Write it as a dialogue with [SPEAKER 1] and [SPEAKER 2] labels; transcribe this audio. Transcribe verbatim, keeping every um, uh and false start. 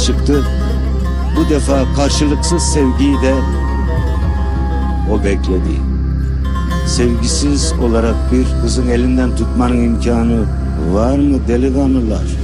[SPEAKER 1] kız çıktı. Bu defa karşılıksız sevgiyi de o bekledi. Sevgisiz olarak bir kızın elinden tutmanın imkanı var mı delikanlılar?